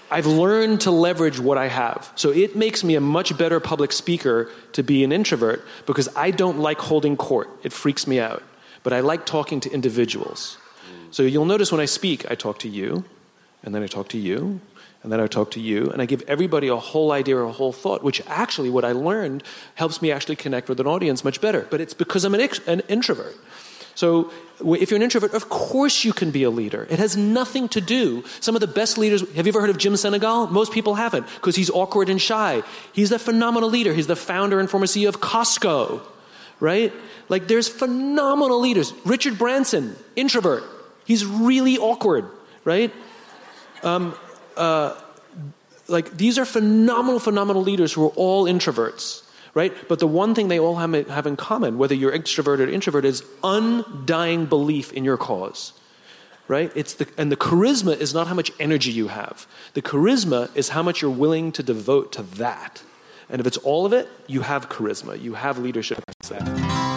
I've learned to leverage what I have. So it makes me a much better public speaker to be an introvert because I don't like holding court. It freaks me out. But I like talking to individuals. So you'll notice when I speak, I talk to you, and then I talk to you, and then I talk to you, and I give everybody a whole idea or a whole thought, which actually what I learned helps me actually connect with an audience much better. But it's because I'm an introvert. So if you're an introvert, of course you can be a leader. It has nothing to do. Some of the best leaders, have you ever heard of Jim Senegal? Most people haven't, because he's awkward and shy. He's a phenomenal leader. He's the founder and former CEO of Costco, right? Like there's phenomenal leaders. Richard Branson, introvert. He's really awkward, right? Like these are phenomenal leaders who are all introverts. Right? But the one thing they all have in common, whether you're extroverted or introvert, is undying belief in your cause. Right? And the charisma is not how much energy you have. The charisma is how much you're willing to devote to that. And if it's all of it, you have charisma. You have leadership.